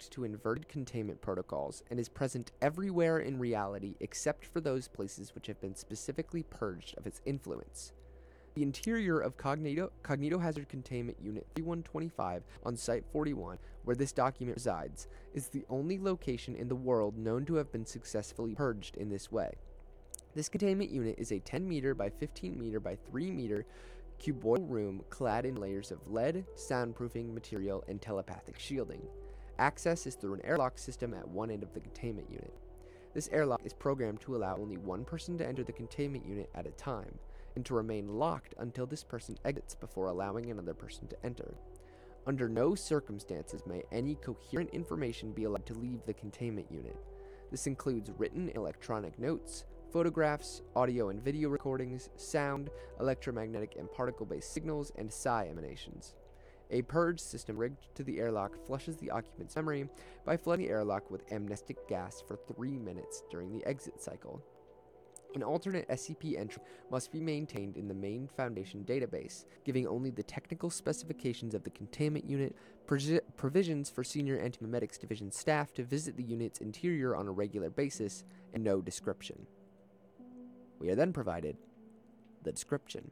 subject to inverted containment protocols and is present everywhere in reality except for those places which have been specifically purged of its influence. The interior of Cognitohazard Containment Unit 3125 on Site-41, where this document resides, is the only location in the world known to have been successfully purged in this way. This containment unit is a 10 meter by 15 meter by 3 meter cuboidal room clad in layers of lead, soundproofing material, and telepathic shielding. Access is through an airlock system at one end of the containment unit. This airlock is programmed to allow only one person to enter the containment unit at a time, and to remain locked until this person exits before allowing another person to enter. Under no circumstances may any coherent information be allowed to leave the containment unit. This includes written and electronic notes, photographs, audio and video recordings, sound, electromagnetic and particle-based signals, and psi emanations. A purge system rigged to the airlock flushes the occupant's memory by flooding the airlock with amnestic gas for 3 minutes during the exit cycle. An alternate SCP entry must be maintained in the main Foundation database, giving only the technical specifications of the containment unit, provisions for Senior Antimemetics Division staff to visit the unit's interior on a regular basis, and no description. We are then provided the description.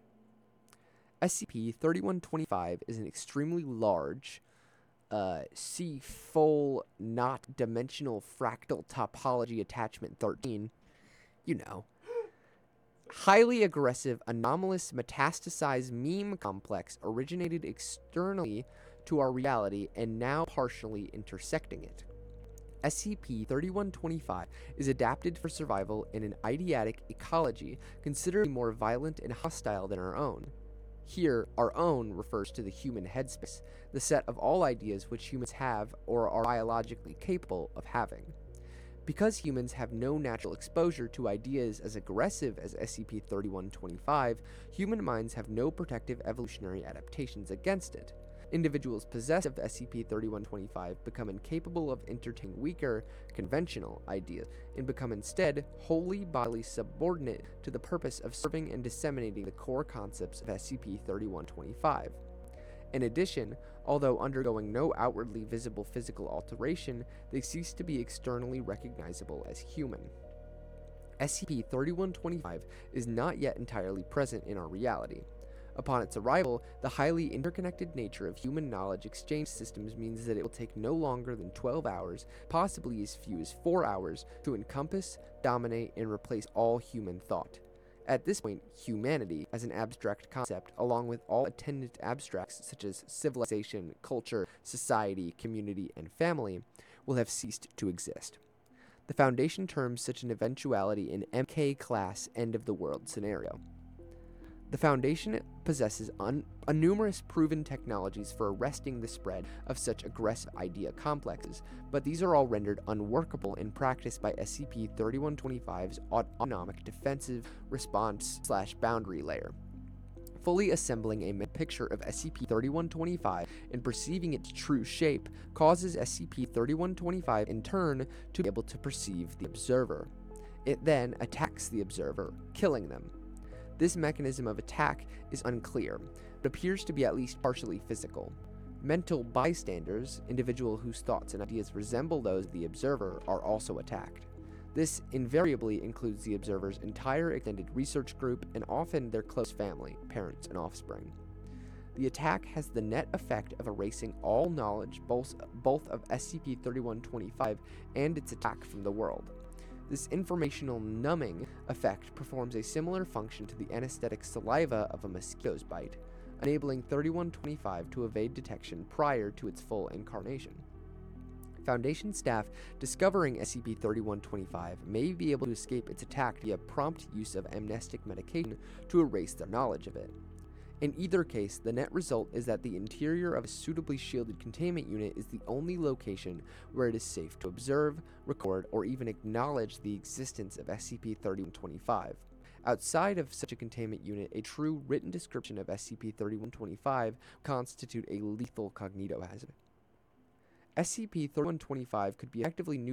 SCP-3125 is an extremely large, C-full, not dimensional fractal topology attachment 13, highly aggressive, anomalous, metastasized meme complex originated externally to our reality and now partially intersecting it. SCP-3125 is adapted for survival in an ideatic ecology considerably more violent and hostile than our own. Here, our own refers to the human headspace, the set of all ideas which humans have or are biologically capable of having. Because humans have no natural exposure to ideas as aggressive as SCP-3125, human minds have no protective evolutionary adaptations against it. Individuals possessed of SCP-3125 become incapable of entertaining weaker, conventional ideas and become instead wholly bodily subordinate to the purpose of serving and disseminating the core concepts of SCP-3125. In addition, although undergoing no outwardly visible physical alteration, they cease to be externally recognizable as human. SCP-3125 is not yet entirely present in our reality. Upon its arrival, the highly interconnected nature of human knowledge exchange systems means that it will take no longer than 12 hours, possibly as few as 4 hours, to encompass, dominate, and replace all human thought. At this point, humanity, as an abstract concept, along with all attendant abstracts such as civilization, culture, society, community, and family, will have ceased to exist. The Foundation terms such an eventuality an MK-class end-of-the-world scenario. The Foundation possesses numerous proven technologies for arresting the spread of such aggressive idea complexes, but these are all rendered unworkable in practice by SCP-3125's autonomic defensive response/boundary layer. Fully assembling a picture of SCP-3125 and perceiving its true shape causes SCP-3125 in turn to be able to perceive the observer. It then attacks the observer, killing them. This mechanism of attack is unclear, but appears to be at least partially physical. Mental bystanders, individuals whose thoughts and ideas resemble those of the observer, are also attacked. This invariably includes the observer's entire extended research group and often their close family, parents, and offspring. The attack has the net effect of erasing all knowledge both of SCP-3125 and its attack from the world. This informational numbing effect performs a similar function to the anesthetic saliva of a mosquito's bite, enabling 3125 to evade detection prior to its full incarnation. Foundation staff discovering SCP-3125 may be able to escape its attack via prompt use of amnestic medication to erase their knowledge of it. In either case, the net result is that the interior of a suitably shielded containment unit is the only location where it is safe to observe, record, or even acknowledge the existence of SCP-3125. Outside of such a containment unit, a true written description of SCP-3125 constitute a lethal cognitohazard. SCP-3125 could be effectively